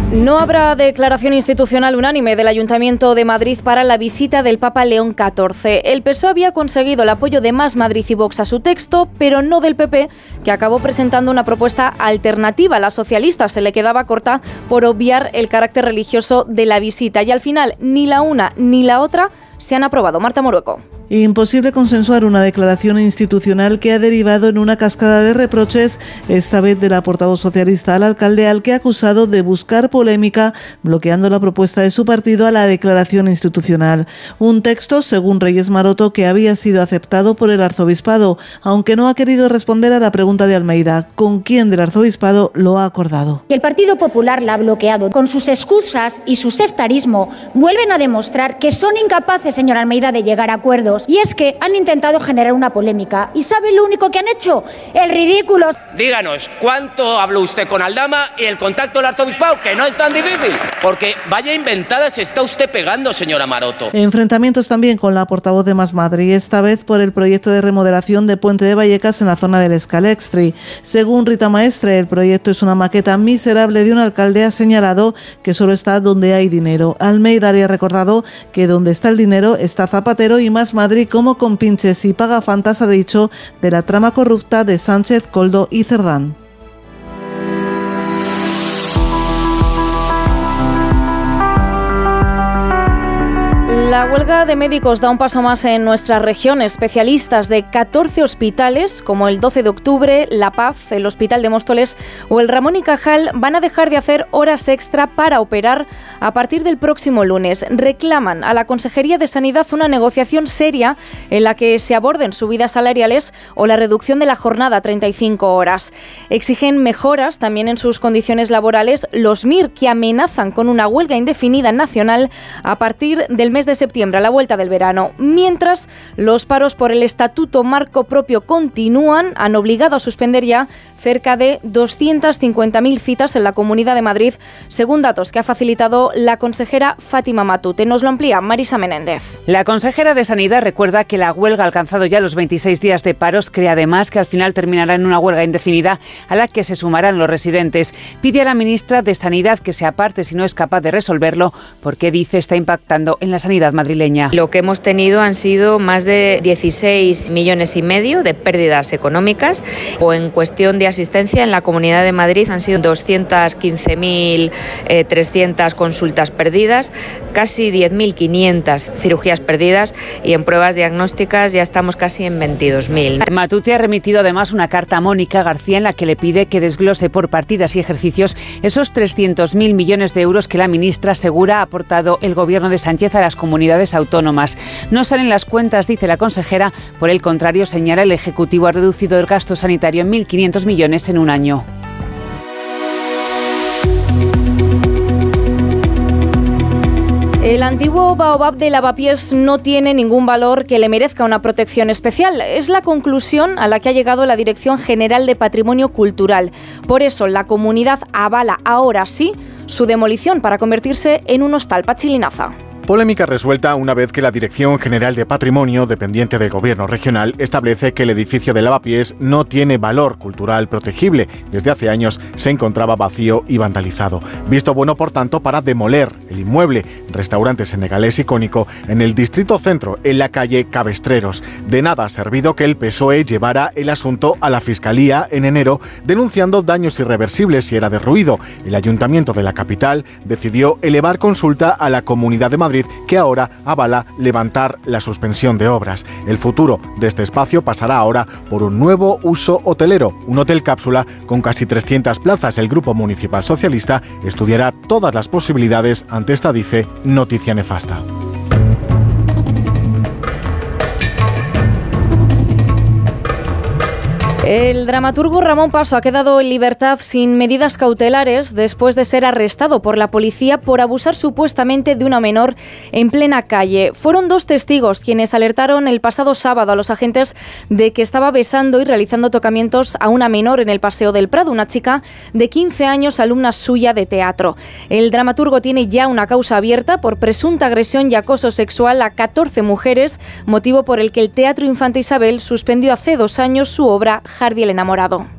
No habrá declaración institucional unánime del Ayuntamiento de Madrid para la visita del Papa León XIV. El PSOE había conseguido el apoyo de Más Madrid y Vox a su texto, pero no del PP, que acabó presentando una propuesta alternativa. A la socialista se le quedaba corta por obviar el carácter religioso de la visita. Y al final, ni la una ni la otra se han aprobado. Marta Morueco. Imposible consensuar una declaración institucional que ha derivado en una cascada de reproches, esta vez de la portavoz socialista al alcalde, al que ha acusado de buscar polémica, bloqueando la propuesta de su partido a la declaración institucional. Un texto, según Reyes Maroto, que había sido aceptado por el arzobispado, aunque no ha querido responder a la pregunta de Almeida, ¿con quién del arzobispado lo ha acordado? El Partido Popular la ha bloqueado. Con sus excusas y su sectarismo vuelven a demostrar que son incapaces, señor Almeida, de llegar a acuerdos. Y es que han intentado generar una polémica. ¿Y sabe lo único que han hecho? El ridículo. Díganos, ¿cuánto habló usted con Aldama y el contacto del arzobispado? Que no es tan difícil, porque vaya inventada se está usted pegando, señora Maroto. Enfrentamientos también con la portavoz de Más Madrid, esta vez por el proyecto de remodelación de Puente de Vallecas en la zona del Escalextri. Según Rita Maestre, el proyecto es una maqueta miserable de un alcalde. Ha señalado que solo está donde hay dinero. Almeida le ha recordado que donde está el dinero está Zapatero, y Más Madrid, como compinches y pagafantas, ha dicho de la trama corrupta de Sánchez, Koldo y Cerdán. La huelga de médicos da un paso más en nuestra región. Especialistas de 14 hospitales, como el 12 de octubre, La Paz, el Hospital de Móstoles o el Ramón y Cajal, van a dejar de hacer horas extra para operar a partir del próximo lunes. Reclaman a la Consejería de Sanidad una negociación seria en la que se aborden subidas salariales o la reducción de la jornada a 35 horas. Exigen mejoras también en sus condiciones laborales los MIR, que amenazan con una huelga indefinida nacional a partir del mes de septiembre, a la vuelta del verano. Mientras, los paros por el Estatuto Marco Propio continúan. Han obligado a suspender ya cerca de 250.000 citas en la Comunidad de Madrid, según datos que ha facilitado la consejera Fátima Matute. Nos lo amplía Marisa Menéndez. La consejera de Sanidad recuerda que la huelga ha alcanzado ya los 26 días de paros. Cree además que al final terminará en una huelga indefinida a la que se sumarán los residentes. Pide a la ministra de Sanidad que se aparte si no es capaz de resolverlo, porque dice está impactando en la sanidad madrileña. Lo que hemos tenido han sido más de 16,5 millones de pérdidas económicas, o en cuestión de asistencia en la Comunidad de Madrid han sido 215.300 consultas perdidas, casi 10.500 cirugías perdidas, y en pruebas diagnósticas ya estamos casi en 22.000. Matute ha remitido además una carta a Mónica García en la que le pide que desglose por partidas y ejercicios esos 300.000 millones de euros que la ministra asegura ha aportado el gobierno de Sánchez a las comunidades autónomas. No salen las cuentas, dice la consejera. Por el contrario, señala, el Ejecutivo ha reducido el gasto sanitario en 1.500 millones en un año. El antiguo baobab de Lavapiés no tiene ningún valor que le merezca una protección especial. Es la conclusión a la que ha llegado la Dirección General de Patrimonio Cultural. Por eso, la comunidad avala ahora sí su demolición para convertirse en un hostal. Pachi Linaza. Polémica resuelta una vez que la Dirección General de Patrimonio, dependiente del Gobierno regional, establece que el edificio de Lavapiés no tiene valor cultural protegible. Desde hace años se encontraba vacío y vandalizado. Visto bueno, por tanto, para demoler el inmueble. Restaurante senegalés icónico en el Distrito Centro, en la calle Cabestreros. De nada ha servido que el PSOE llevara el asunto a la Fiscalía en enero, denunciando daños irreversibles y era de ruido. El Ayuntamiento de la capital decidió elevar consulta a la Comunidad de Madrid, que ahora avala levantar la suspensión de obras. El futuro de este espacio pasará ahora por un nuevo uso hotelero, un hotel cápsula con casi 300 plazas. El Grupo Municipal Socialista estudiará todas las posibilidades ante esta, dice, noticia nefasta. El dramaturgo Ramón Paso ha quedado en libertad sin medidas cautelares después de ser arrestado por la policía por abusar supuestamente de una menor en plena calle. Fueron 2 testigos quienes alertaron el pasado sábado a los agentes de que estaba besando y realizando tocamientos a una menor en el Paseo del Prado, una chica de 15 años, alumna suya de teatro. El dramaturgo tiene ya una causa abierta por presunta agresión y acoso sexual a 14 mujeres, motivo por el que el Teatro Infanta Isabel suspendió hace 2 años su obra Hardy el enamorado.